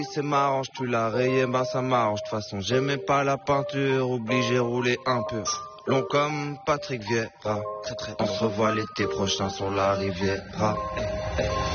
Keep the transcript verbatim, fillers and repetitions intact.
C'est marrant, tu l'as rayé, bah ça m'arrange. De toute façon, j'aimais pas la peinture, obligé rouler un peu. Long comme Patrick Vieira. Très très. On se revoit l'été prochain sur la Riviera.